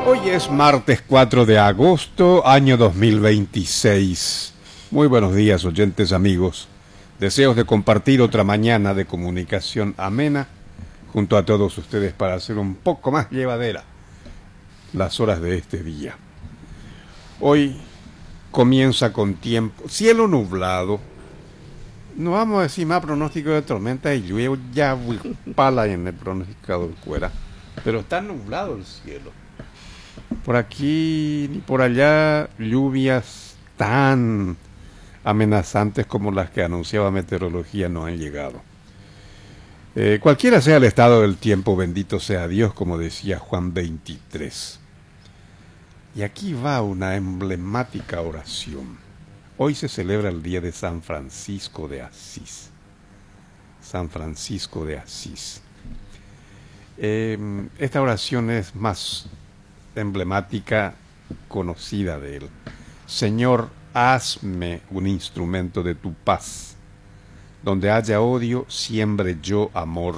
Hoy es martes 4 de agosto, año 2026. Muy buenos días, oyentes amigos. Deseos de compartir otra mañana de comunicación amena junto a todos ustedes para hacer un poco más llevadera las horas de este día. Hoy comienza con tiempo, cielo nublado. No vamos a decir más pronóstico de tormenta y lluvia, ya pala en el pronosticador fuera, pero está nublado el cielo. Por aquí ni por allá lluvias tan amenazantes como las que anunciaba meteorología no han llegado. Cualquiera sea el estado del tiempo, bendito sea Dios, como decía Juan 23. Y aquí va una emblemática oración. Hoy se celebra el día de San Francisco de Asís. San Francisco de Asís. Esta oración es más emblemática, conocida de él. Señor, hazme un instrumento de tu paz. Donde haya odio, siembre yo amor.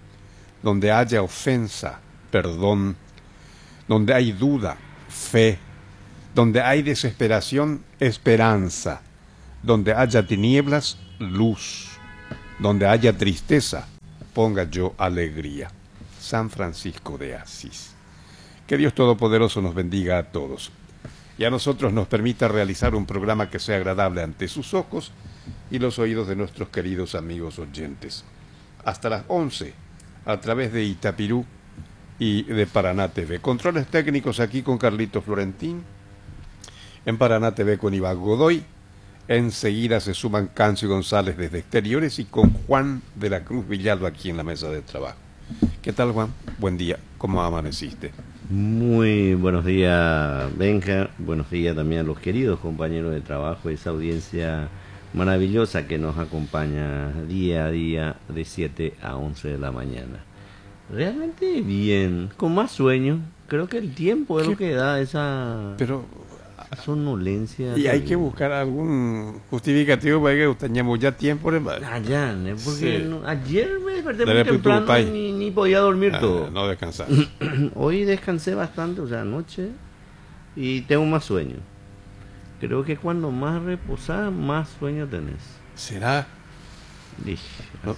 Donde haya ofensa, perdón. Donde hay duda, fe. Donde hay desesperación, esperanza. Donde haya tinieblas, luz. Donde haya tristeza, ponga yo alegría. San Francisco de Asís. Que Dios Todopoderoso nos bendiga a todos y a nosotros nos permita realizar un programa que sea agradable ante sus ojos y los oídos de nuestros queridos amigos oyentes. Hasta las 11, a través de Itapirú y de Paraná TV. Controles técnicos aquí con Carlito Florentín, en Paraná TV con Iván Godoy. Enseguida se suman Cancio González desde Exteriores y con Juan de la Cruz Villalba aquí en la mesa de trabajo. ¿Qué tal, Juan? Buen día. ¿Cómo amaneciste? Muy buenos días, Benja. Buenos días también a los queridos compañeros de trabajo, esa audiencia maravillosa que nos acompaña día a día de 7 a 11 de la mañana. Realmente bien, con más sueño. Creo que el tiempo es lo que da esa somnolencia. Y hay que buscar algún justificativo para que teníamos ya tiempo de madre. Allá, porque Sí. Ayer me desperté Debe muy temprano preocupar. ni podía dormir todo. No descansar. Hoy descansé bastante, o sea, anoche, y tengo más sueño. Creo que cuando más reposás, más sueño tenés. ¿Será? Dije, No.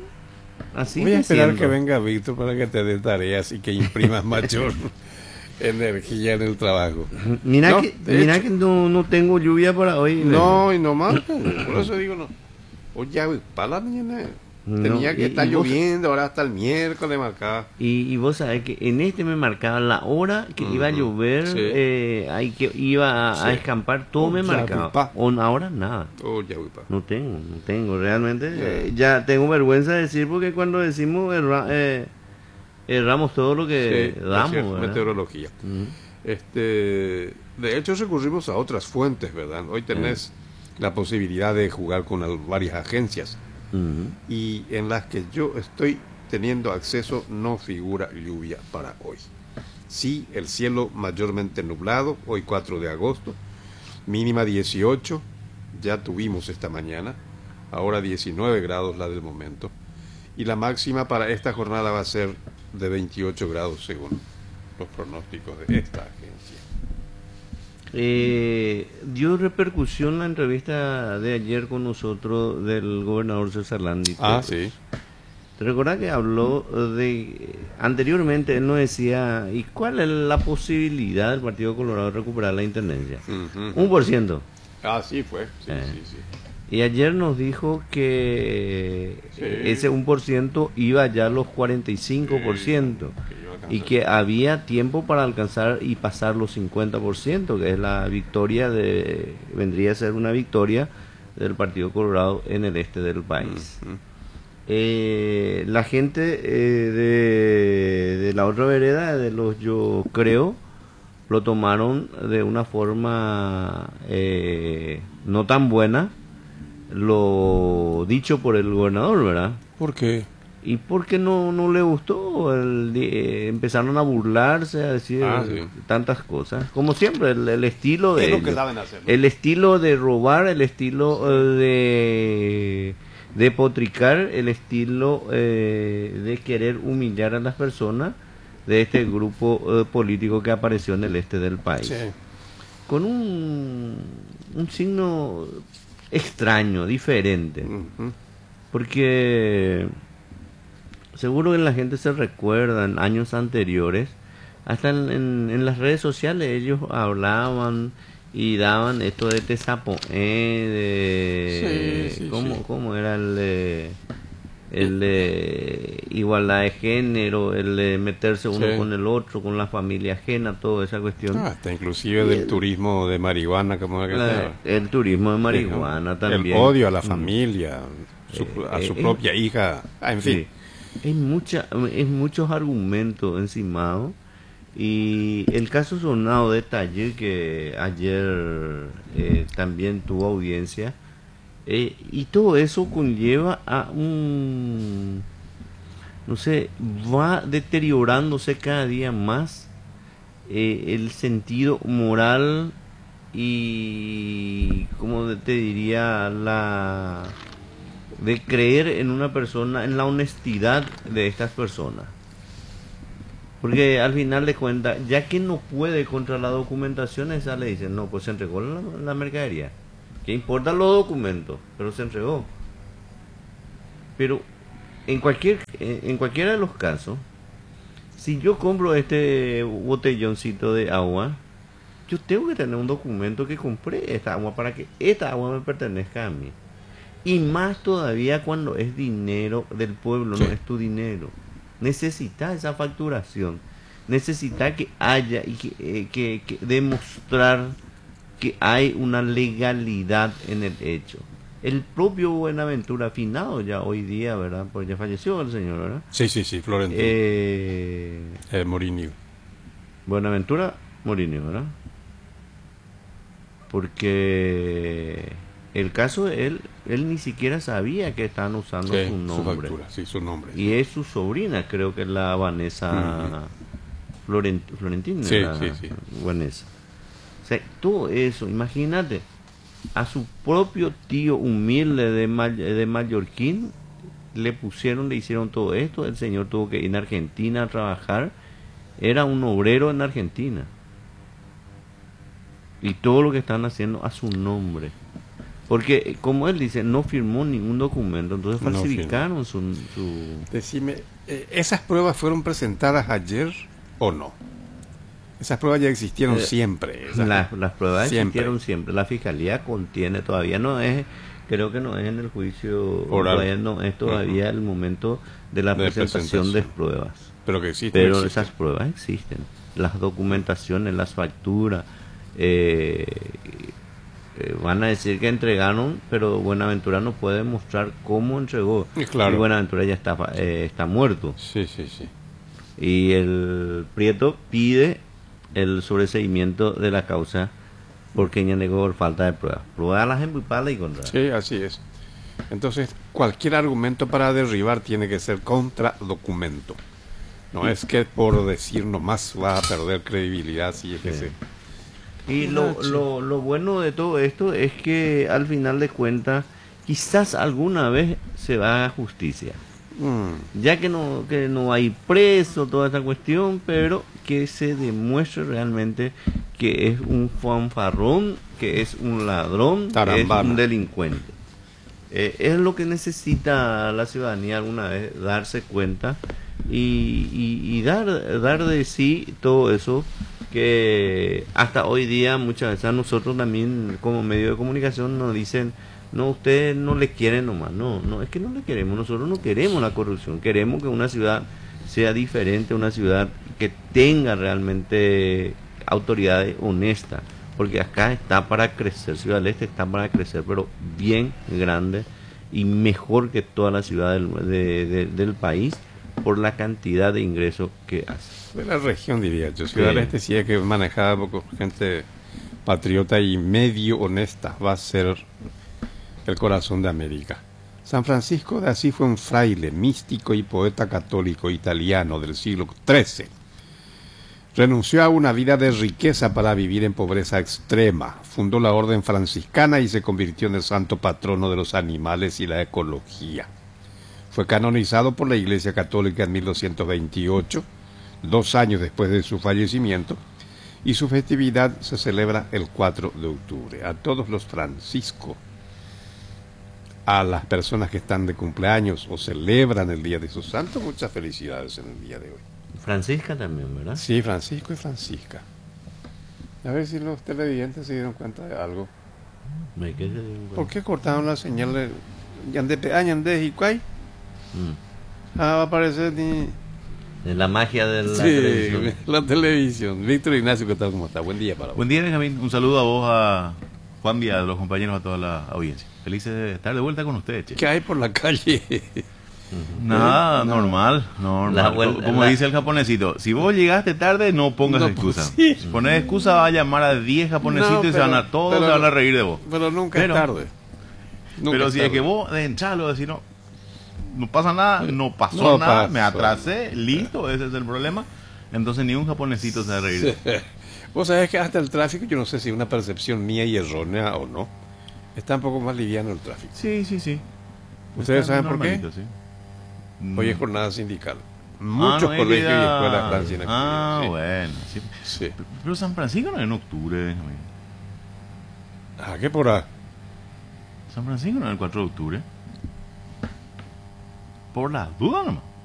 así Voy a me esperar siento. que venga Víctor para que te dé tareas y que imprimas mayor energía en el trabajo. Mira No, que, de mira hecho. que no tengo lluvia para hoy. No, y no más. Por eso digo, no. Oye, para la mañana tenía No, que estar vos- lloviendo, ahora hasta el miércoles marcada. y vos sabés que en este me marcaba la hora que iba a llover, Sí. que iba a Sí. escampar, todo me Ya, marcaba. papá. Ahora nada. Oye, pa. No tengo, realmente ya tengo vergüenza de decir porque cuando decimos erramos todo lo que Sí, damos, es ¿verdad? meteorología. Ujú. De hecho recurrimos a otras fuentes, ¿verdad? Hoy tenés la posibilidad de jugar con varias agencias Ujú. y en las que yo estoy teniendo acceso no figura lluvia para hoy. Sí, el cielo mayormente nublado, hoy 4 de agosto, mínima 18, ya tuvimos esta mañana, ahora 19 grados la del momento, y la máxima para esta jornada va a ser de 28 grados según los pronósticos de esta agencia. Dio repercusión la entrevista de ayer con nosotros del gobernador César Landi. Sí. ¿Te recuerdas que habló de... Anteriormente él nos decía, ¿y cuál es la posibilidad del Partido Colorado de recuperar la intendencia? Ujú. 1%. Sí fue, sí. Y ayer nos dijo que Sí. ese 1% iba ya a los 45%. Que iba a alcanzar. Y que había tiempo para alcanzar y pasar los 50%, que es la victoria vendría a ser una victoria del Partido Colorado en el este del país. Ujú. La gente de la otra vereda, de los Yo Creo, lo tomaron de una forma no tan buena, lo dicho por el gobernador, ¿verdad? ¿Por qué? ¿Y por qué no le gustó? Empezaron a burlarse, a decir Sí. tantas cosas. Como siempre, el estilo ¿Qué de es lo que ellos. saben hacer? El estilo de robar, el estilo de potricar, el estilo de querer humillar a las personas, de este grupo político que apareció en el este del país. Sí. Con un signo extraño, diferente. Ujú. Porque seguro que la gente se recuerda en años anteriores, hasta en las redes sociales ellos hablaban y daban esto de Tesapoé, de... Sí, sí, ¿Cómo, sí. cómo era el de igualdad de género, el de meterse uno Sí. con el otro, con la familia ajena, toda esa cuestión? Hasta inclusive Y del turismo de marihuana, como es que se llama. el turismo de marihuana El también. odio a la familia, a su eh, propia hija, en fin. Sí, hay muchos argumentos encimados. Y el caso sonado de Taller, que ayer también tuvo audiencia, y todo eso conlleva a no sé, va deteriorándose cada día más el sentido moral y, como te diría, de creer en una persona, en la honestidad de estas personas. Porque al final de cuentas, ya que no puede contra la documentación, esa le dicen, no, pues se entregó la mercadería. ¿Qué importan los documentos? Pero se entregó. Pero en cualquiera de los casos, si yo compro este botelloncito de agua, yo tengo que tener un documento que compré esta agua para que esta agua me pertenezca a mí. Y más todavía cuando es dinero del pueblo, Sí. no es tu dinero. Necesitas esa facturación. Necesitas que haya y que demostrar que hay una legalidad en el hecho. El propio Buenaventura afinado ya hoy día, ¿verdad? Porque ya falleció el señor, ¿verdad? Sí, sí, sí, Florentino. Mourinho. Buenaventura Mourinho, ¿verdad? Porque el caso de él ni siquiera sabía que estaban usando Sí, su su nombre. factura, sí, su nombre. Y es su sobrina, creo que es la Vanessa Florentina. Sí, la sí, sí. Vanessa. O sea, todo eso, imagínate, a su propio tío humilde de Mallorquín le hicieron todo esto. El señor tuvo que ir a Argentina a trabajar. Era un obrero en Argentina. Y todo lo que están haciendo a su nombre. Porque, como él dice, no firmó ningún documento, entonces No falsificaron su... Decime, ¿esas pruebas fueron presentadas ayer o no? Esas pruebas ya existieron siempre. Las pruebas siempre. existieron siempre. La fiscalía contiene, todavía no es, creo que no es en el juicio Oral. todavía no es todavía el momento de la presentación de pruebas. Pero que existen. Pero esas pruebas existen. Las documentaciones, las facturas, van a decir que entregaron, pero Buenaventura no puede mostrar cómo entregó. Claro. Y Buenaventura ya está muerto. Sí, sí, sí. Y el Prieto pide el sobreseimiento de la causa porque ya negó por falta de pruebas. Pruebas las empujadas y contra. Sí, así es. Entonces, cualquier argumento para derribar tiene que ser contra documento. No es que por decir nomás va a perder credibilidad, si es que se... Y lo bueno de todo esto es que al final de cuentas quizás alguna vez se va a justicia. Ya que no hay preso, toda esta cuestión, pero que se demuestre realmente que es un fanfarrón, que es un ladrón, que es un delincuente. Es lo que necesita la ciudadanía alguna vez, darse cuenta y dar de sí todo eso que hasta hoy día muchas veces a nosotros también como medio de comunicación nos dicen: no, ustedes no le quieren nomás. No, es que no le queremos. Nosotros no queremos la corrupción. Queremos que una ciudad sea diferente, una ciudad que tenga realmente autoridades honestas. Porque acá está para crecer, Ciudad del Este está para crecer, pero bien grande y mejor que toda la ciudad del país por la cantidad de ingresos que hace. De la región, diría yo. Ciudad del Este sí es que es manejada por gente patriota y medio honesta. Va a ser el corazón de América. San Francisco de Asís fue un fraile, místico y poeta católico italiano del siglo XIII. Renunció a una vida de riqueza para vivir en pobreza extrema. Fundó la orden franciscana y se convirtió en el santo patrono de los animales y la ecología. Fue canonizado por la Iglesia Católica en 1228. 2 años después de su fallecimiento, y su festividad se celebra el 4 de octubre. A todos los franciscos, a las personas que están de cumpleaños o celebran el Día de sus Santos, muchas felicidades en el día de hoy. Francisca también, ¿verdad? Sí, Francisco y Francisca. A ver si los televidentes se dieron cuenta de algo. Me quedé bien, ¿Por qué cortaron la señal de Yandé y Cuay? Va a aparecer ni... de la magia de la Sí, televisión. la televisión. Víctor Ignacio, ¿qué tal? ¿Cómo está? Buen día para vos. Buen día, Benjamín. Un saludo a vos, a Juan Díaz, a los compañeros, a toda la audiencia. Felices de estar de vuelta con ustedes, che. ¿Qué hay por la calle? Nada, normal, normal. Como dice el japonesito, si vos llegaste tarde, no pongas No, excusa. sí. Si pones excusa, va a llamar a 10 japonesitos No, y todos se van a reír de vos. Pero nunca Pero- es tarde. Nunca Pero es si es tarde. que vos de entrarlo decís, no, no pasa nada, no pasó No nada, pasó. me atrasé, listo, ese es el problema. Entonces ni un japonesito se va a reír de vos. Vos sabés que hasta el tráfico, yo no sé si es una percepción mía y errónea o no, está un poco más liviano el tráfico. Sí, sí, sí. ¿Ustedes Está saben por qué? normalito, sí. Hoy es jornada sindical. Muchos no es colegios y vida- escuelas están sin actividad. Sí. bueno, sí. Sí. Pero San Francisco no es en octubre, Benjamín. Ah, ¿qué por ahí? San Francisco no es el 4 de octubre. Por la duda nomás.